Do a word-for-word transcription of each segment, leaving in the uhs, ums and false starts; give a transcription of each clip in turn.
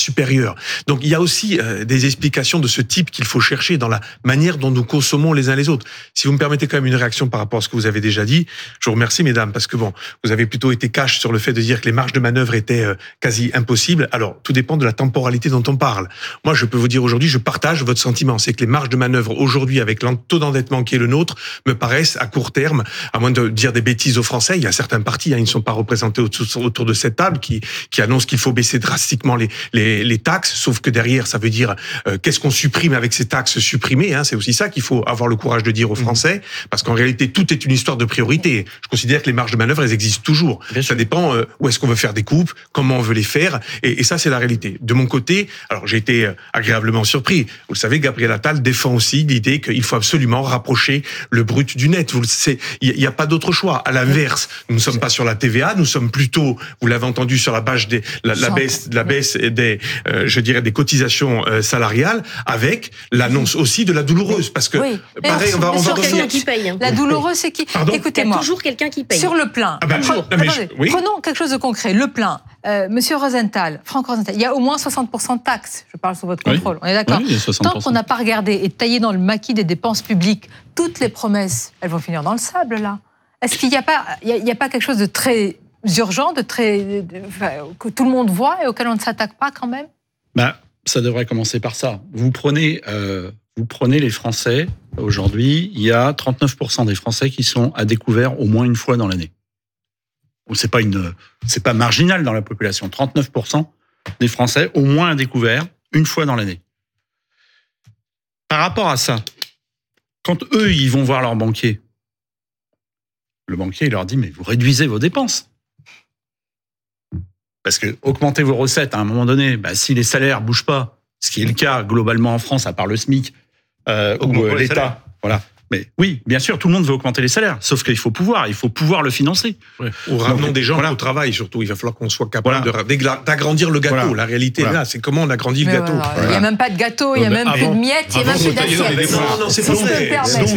supérieur. Donc il y a aussi euh, des explications de ce type qu'il faut chercher dans la manière dont nous consommons les uns les autres. Si vous me permettez quand même une réaction par rapport à ce que vous avez déjà dit, je vous remercie mesdames, parce que bon, vous avez plutôt été cash sur le fait de dire que les marges de manœuvre étaient euh, quasi impossibles. Alors tout dépend de la temporalité dont on parle. Moi je peux vous dire aujourd'hui, je partage votre sentiment, c'est que les marges de manœuvre aujourd'hui avec le taux d'endettement qui est le nôtre me paraissent à court terme, à moins de dire des bêtises aux Français, il y a certains partis, hein, ils ne sont pas représentés autour de cette table qui, qui annoncent qu'il faut baisser drastiquement les, les, les taxes, sauf que derrière ça veut dire euh, qu'est-ce qu'on supprime avec ces taxes supprimées, hein, c'est aussi ça qu'il faut avoir le courage de dire aux Français, parce qu'en réalité tout est une histoire de priorité. Je considère que les marges de manœuvre elles existent toujours. Bien ça sûr. Dépend euh, où est-ce qu'on veut faire des coupes, comment on veut les faire, et, et ça c'est la réalité. De mon côté, alors j'ai été agréablement surpris. Vous le savez, Gabriel Attal défend aussi l'idée qu'il faut absolument rapprocher le brut du net. Vous le savez, il n'y a pas d'autre choix. À l'inverse, nous ne sommes pas sur la T V A, nous sommes plutôt, vous l'avez entendu, sur la base des la, la baisse, la baisse des, euh, je dirais, des cotisations euh, salariales, avec l'annonce aussi de la douloureuse, parce que oui. pareil, on va, on va revenir. Qui paye, hein. La douloureuse, c'est qui? Pardon. Écoutez-moi, il y a toujours quelqu'un qui paye. Sur le plein. Ah ben, Pre- non, mais attendez, je, oui. Prenons quelque chose de concret. Le plein. Euh, Monsieur Rosenthal, Franck Rosenthal, il y a au moins soixante pour cent de taxes. Je parle sous votre contrôle. Oui. On est d'accord. Oui, tant qu'on n'a pas regardé et taillé dans le maquis des dépenses publiques toutes les promesses, elles vont finir dans le sable là. Est-ce qu'il n'y a pas, il y a, il y a pas quelque chose de très urgent, de très, de, enfin, que tout le monde voit et auquel on ne s'attaque pas quand même? Bah, ça devrait commencer par ça. Vous prenez, euh, vous prenez les Français. Aujourd'hui, il y a trente-neuf pour cent des Français qui sont à découvert au moins une fois dans l'année. C'est pas une, c'est pas marginal dans la population. trente-neuf pour cent des Français au moins à découvert une fois dans l'année. Par rapport à ça, quand eux ils vont voir leur banquier, le banquier il leur dit mais vous réduisez vos dépenses. Parce que augmenter vos recettes à un moment donné, bah, si les salaires bougent pas, ce qui est le cas globalement en France, à part le SMIC euh, ou euh, l'État, voilà. Mais oui, bien sûr, tout le monde veut augmenter les salaires, sauf qu'il faut pouvoir, il faut pouvoir le financer. Ouais. Ou ramenons des gens voilà. au travail, surtout. Il va falloir qu'on soit capable voilà. de, d'agrandir le gâteau. Voilà. La réalité voilà. là, c'est comment on agrandit mais le gâteau. Voilà. Voilà. Il n'y a même pas de gâteau, il n'y a même avant, plus de miettes, il n'y a même plus d'assiettes. Non, non, c'est pas vrai.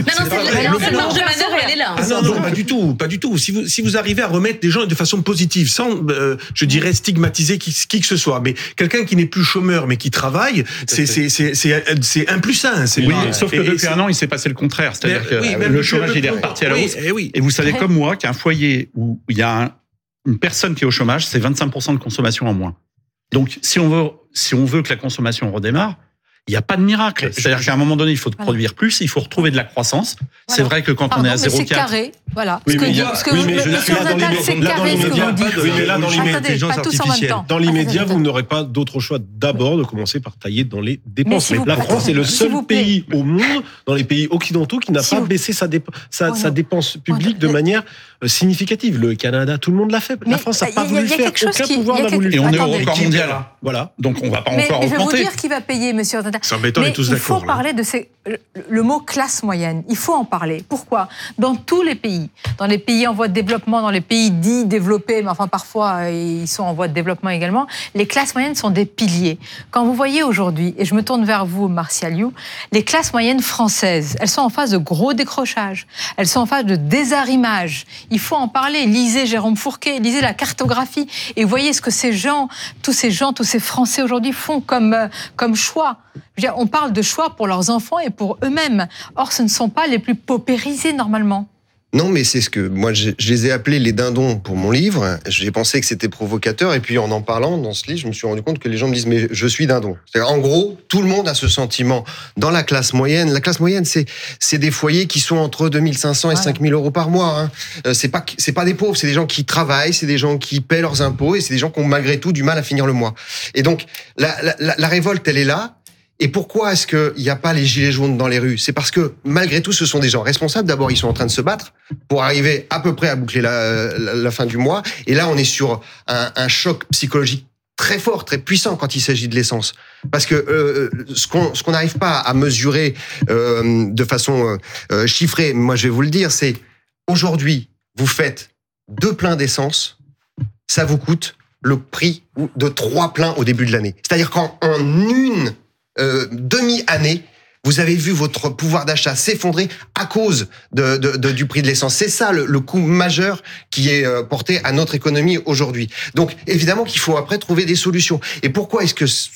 La marge de manœuvre, elle est là. Ah non, non, pas du tout, pas du tout. Si vous, si vous arrivez à remettre des gens de façon positive, sans, euh, je dirais, stigmatiser qui, qui que ce soit, mais quelqu'un qui n'est plus chômeur, mais qui travaille, c'est, c'est, c'est, c'est, c'est un plus un. Oui, sauf que depuis un an, il s'est passé le contraire. C'est-à-dire que le chômage, il est reparti à la hausse. Oui, et, oui. et vous savez comme moi qu'un foyer où il y a un, une personne qui est au chômage, c'est vingt-cinq pour cent de consommation en moins. Donc, si on veut, si on veut que la consommation redémarre, il n'y a pas de miracle. C'est-à-dire qu'à un moment donné, il faut voilà. produire plus, il faut retrouver de la croissance. Voilà. C'est vrai que quand Pardon, on est à zéro virgule quatre... c'est carré, voilà. Oui, ce que, mais, a, ce que oui, vous, mais je, monsieur Rosenthal, c'est carré ce que vous dites. Oui, mais là, dans l'intelligence artificielle, dans l'immédiat, vous n'aurez pas d'autre choix d'abord de commencer par tailler dans les dépenses. Mais, mais la France est le seul pays au monde, dans les pays occidentaux, qui n'a pas baissé sa dépense publique de manière significative. Le Canada, tout le monde l'a fait. La France n'a pas voulu le faire. Aucun pouvoir n'a voulu le faire. Et on est au record mondial. Voilà. Donc on ne va pas encore augmenter. Mais je vais vous dire qui va payer, monsieur Rosenthal. C'est embêtant, on est tous d'accord. Il faut parler de ces, le mot classe moyenne. Il faut en parler. Pourquoi ? Dans tous les pays, dans les pays en voie de développement, dans les pays dits développés, mais enfin parfois ils sont en voie de développement également, les classes moyennes sont des piliers. Quand vous voyez aujourd'hui, et je me tourne vers vous, Martial You, les classes moyennes françaises, elles sont en phase de gros décrochage. Elles sont en phase de désarrimage. Il faut en parler. Lisez Jérôme Fourquet, lisez la cartographie et voyez ce que ces gens, tous ces gens, tous ces Français aujourd'hui font comme, comme choix. Je veux dire, on parle de choix pour leurs enfants et pour eux-mêmes. Or, ce ne sont pas les plus paupérisés normalement. Non, mais c'est ce que moi je, je les ai appelés les dindons pour mon livre. J'ai pensé que c'était provocateur et puis en en parlant dans ce livre, je me suis rendu compte que les gens me disent mais je suis dindon. C'est-à-dire, en gros, tout le monde a ce sentiment dans la classe moyenne. La classe moyenne, c'est c'est des foyers qui sont entre deux mille cinq cents et cinq mille euros par mois. Hein. C'est pas c'est pas des pauvres, c'est des gens qui travaillent, c'est des gens qui paient leurs impôts et c'est des gens qui ont malgré tout du mal à finir le mois. Et donc la la, la, la révolte, elle est là. Et pourquoi est-ce qu'il n'y a pas les gilets jaunes dans les rues ? C'est parce que, malgré tout, ce sont des gens responsables. D'abord, ils sont en train de se battre pour arriver à peu près à boucler la, la, la fin du mois. Et là, on est sur un, un choc psychologique très fort, très puissant quand il s'agit de l'essence. Parce que euh, ce qu'on ce qu'on n'arrive pas à mesurer euh, de façon euh, chiffrée, moi je vais vous le dire, c'est aujourd'hui, vous faites deux pleins d'essence, ça vous coûte le prix de trois pleins au début de l'année. C'est-à-dire qu'en en une Euh, demi-année, vous avez vu votre pouvoir d'achat s'effondrer à cause de, de, de, du prix de l'essence. C'est ça le, le coût majeur qui est porté à notre économie aujourd'hui. Donc, évidemment qu'il faut après trouver des solutions. Et pourquoi est-ce que